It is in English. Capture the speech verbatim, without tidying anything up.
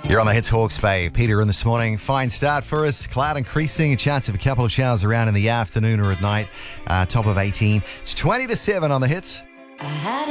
You're on the Hits Hawke's Bay. Peter in this morning. Fine start for us. Cloud increasing. A chance of a couple of showers around in the afternoon or at night. Uh, top of eighteen. It's twenty to seven on the Hits. I had